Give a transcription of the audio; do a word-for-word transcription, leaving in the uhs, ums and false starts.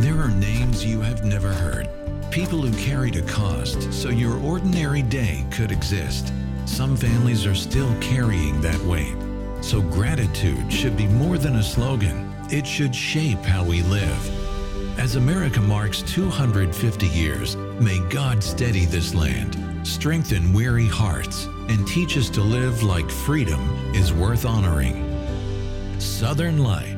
There are names you have never heard. People who carried a cost so your ordinary day could exist. Some families are still carrying that weight. So gratitude should be more than a slogan. It should shape how we live. As America marks two hundred fifty years, may God steady this land, strengthen weary hearts, and teach us to live like freedom is worth honoring. Southern Life.